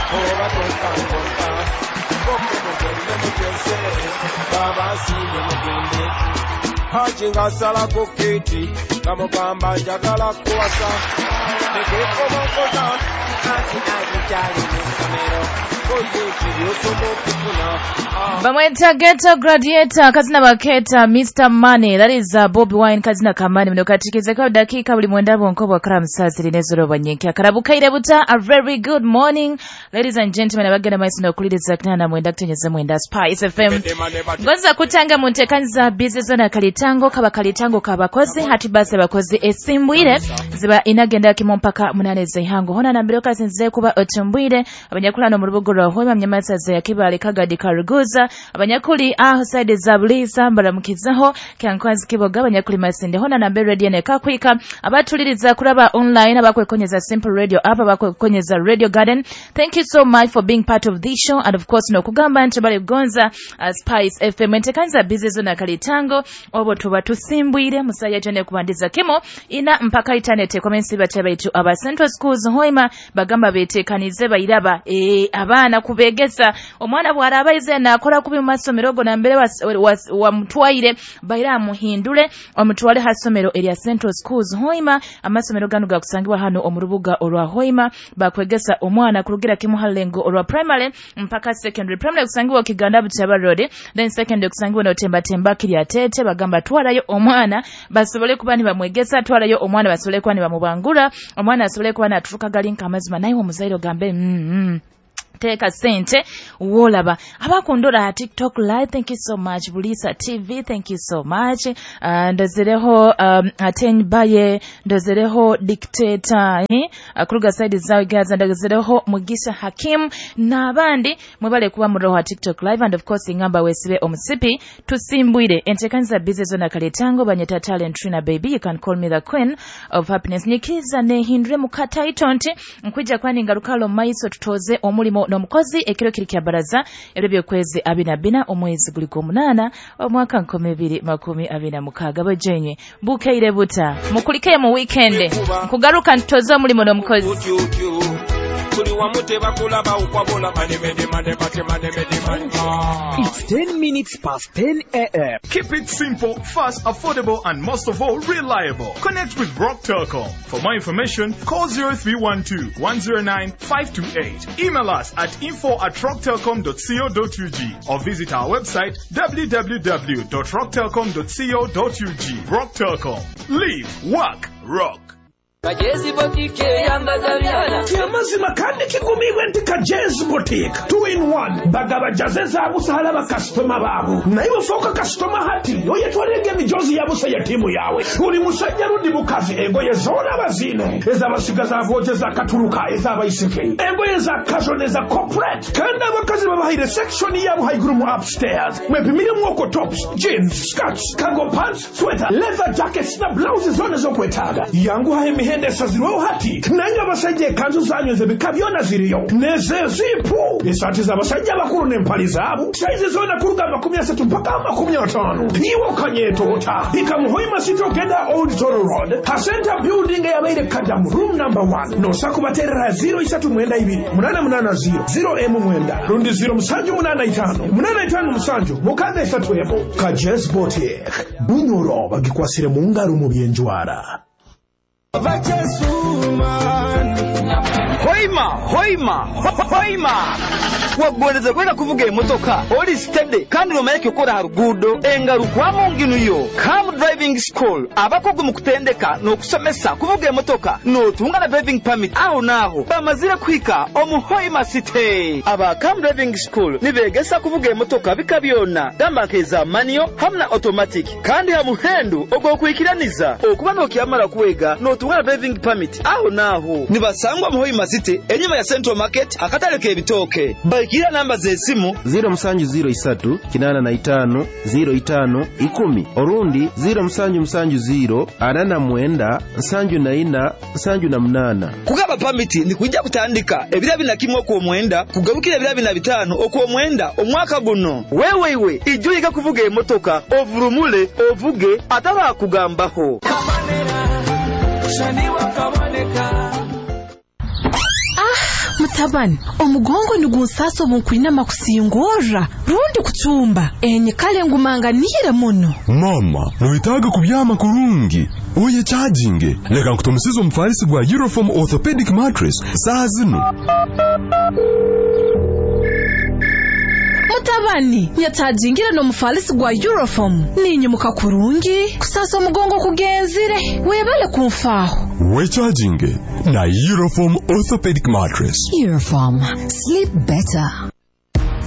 Hachinga sala kukiti kamugamba njagala kuwasa tekekobokota akinagijali musamero Bamweta Ghetto Gladiator kazina baketa Mr. Money, that is Bobby Wine kazina kamani mnokatikize kwa dakika buli mwendabo nkobo wa karamusaziri nezoro banyeki akarabukaire buta. A very good morning ladies and gentlemen, abagenda maisi nokuliriza kana mwenda kutenyeza mwenda Spice FM ngoza kutanga muntekanza business na kalitango kaba kalitango kabakozi hati base bakozi esimbwire ziba inagenda kimompaka munaneze ihango hona nambiro kazinze kuba otumbwire abanyakulano mu rubugo rwa Hoima mnyamasaze ya kibali kagadi karuguza abanyakuli aho side za bulisa mbaramukizaho kyankwazi kiboga abanyakuli masende hona nambiro radio ne kakwika abatuliriza kuraba online abakwekonyeza Simple Radio app abakwekonyeza Radio Garden. Thank you so much for being part of this show, and of course no kugamba ntibali gonza Spice FM entekanza business na kalitango obo tuba tusimbwire musaya jone kubandiza kimo ina mpaka internet comments batebaitu aba Central Schools Hoima bagamba betekanize bayiraba abana kubegesa omwana bwaraba ize nakola kubi masomero go na mbere wa mutwaire bayira muhindule omutwale hasomero area Central Schools Hoima amasomero ganu gakusangibwa hano omurubuga olwa Hoima bakwegesa omwana kurugira kimuhalengo olwa primary mpaka secondary. Primary kusangibwa Kiganda Butaba Road, then secondary kusangibwa no temba kiri atete bagamba twalayo omwana basobole kubani bamwegesa twalayo omwana basobole kwani bamubangura omwana asobole kwani aturuka galinka amazima nayo omuzairo gambe Teka sente wolaba abakondola TikTok live. Thank you so much. Bulisa TV, thank you so much. Ndozereho atenbaye ndozereho dictator akuruga side zawe gaza ndozereho Mugisha Hakim nabandi mwebale kuba mu roho TikTok live, and of course ingamba wesibe omusipi tusimbwire entekanza business zona kaletango banyeta talent Trina baby, you can call me the queen of happiness. Nyikiza ne hindre mukata itonte nkwijja kwani ngarukalo maiso tutoze omulimo n'omukozi ekiro kiri kya baraza ebyo kwezi abinabina omwezi guliko 8 omwaka 2026 bajenye bukeire buta mukulike mu weekend kugaruka ntozo omulimo n'omukozi. It's 10 minutes past 10 a.m. Keep it simple, fast, affordable, and most of all, reliable. Connect with Rock Telecom. For more information, call 0312-109-528. Email us at info@rocktelecom.co.ug or visit our website www.rocktelecom.co.ug. Rock Telecom. Live, work, rock. Kajezi Boutique yambaza byala Yamazima kandi kigumibwe nti Kajezi Boutique 2-in-1 bagaba jazeza busala ba customer babo nayo foka customer hati oye twarege mijozi yabusa ya timu yawe uri musajja rudi bukazi engoye zona bazine ezabasigaza voje za katuruka ezabayisike engoye za casual za corporate kandi abakazi babahire section yabo haiguru mu upstairs mwepimire mwoko tops, jeans, skirts, cargo pants, sweater, leather jackets na blouses zone zo kwetaga yangu haimi hende saziro hati nanyo abasajja kanzu zanyu zebikabyona ziriyo neze zipu esati z'abasajja bakuru n'empali zaabo size zona kuruga 13 mpaka 15 iwo kanyetota ikamuhoima sitogenda Old Toro Road ha center building yabaire Kadamu room number 1 no sakubaterera 03 880 0M mwenda rundi 0785 855 mukande 3 Kajezi Boutique bunyoro bagikwasire mu ngaro mu byenjwara. Hoima wagweleza kwenda kuvuga emotoka oli steady kandi nomayeke okora harugudo engarukwa mu nginu yo Cam Driving School abakogo mu kutendeka no kusomesa kuvuga emotoka no tungana driving permit aho naho bamazire kwika omuhoima city. Aba Cam Driving School nibegesa kuvuga emotoka bikabyona dambakeza manual hamna automatic kandi ha muhendu ogwo kwikiraniza okuba no kyamara kuwega no tungana driving permit aho naho nibasangwa muhoima city enyuma ya Central Market akataleke ebitoke. Bakira namba zesimu 0773 orundi 0770 kugaba permit ni kujja kutandika ebirabi na kimwe ku mwenda kugabukira ebirabi na 5 okwo mwenda omwaka guno. Wewe ijuyiga kuvuga emotoka ovurumule ovuge ataba kugambaho Kamanera shani wakaboneka mutabani omugongo nigusaso bunkwina makusingora rundi kuchumba enye kale ngumanganire muno mama noitaga kubyama kurungi oye charging leka nkutomusizo mfarisi gwa Euroform orthopedic mattress saa zino mutabani nyatagingira no mufalisi gwa Euroform ninyimuka kurungi kusasa mugongo kugenzire webale kumfaho we charging na Euroform orthopedic mattress. Euroform, sleep better.